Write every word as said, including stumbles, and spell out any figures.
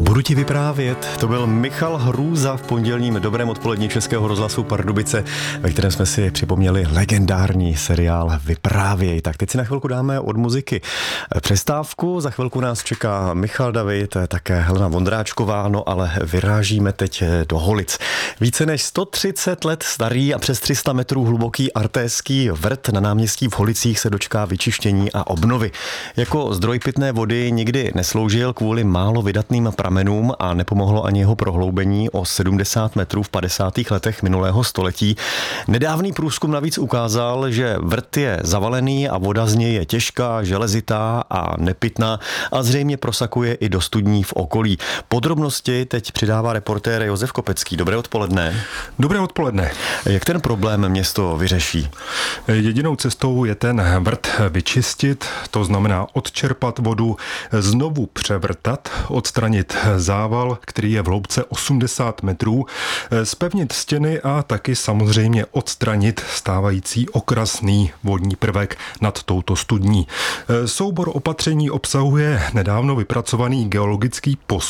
Budu ti vyprávět. To byl Michal Hrůza v pondělním Dobrém odpolední Českého rozhlasu Pardubice, ve kterém jsme si připomněli legendární seriál Vyprávěj. Tak teď si na chvilku dáme od muziky přestávku. Za chvilku nás čeká Michal David, také Helena Vondráčková, no ale vyrážíme teď do Holic. Více než sto třicet let starý a přes tři sta metrů hluboký artéský vrt na náměstí v Holicích se dočká vyčištění a obnovy. Jako zdroj pitné vody nikdy nesloužil kvůli málo vydatným pramenům a nepomohlo ani jeho prohloubení o sedmdesát metrů v padesátých letech minulého století. Nedávný průzkum navíc ukázal, že vrt je zavalený a voda z něj je těžká, železitá a nepitná a zřejmě prosakuje i do studní v okolí. Podrobnosti teď přidává reportér Josef Kopecký. Dobré odpoledne. Dobré odpoledne. Jak ten problém město vyřeší? Jedinou cestou je ten vrt vyčistit, to znamená odčerpat vodu, znovu převrtat, odstranit zával, který je v hloubce osmdesát metrů, zpevnit stěny a taky samozřejmě odstranit stávající okrasný vodní prvek nad touto studní. Soubor opatření obsahuje nedávno vypracovaný geologický posun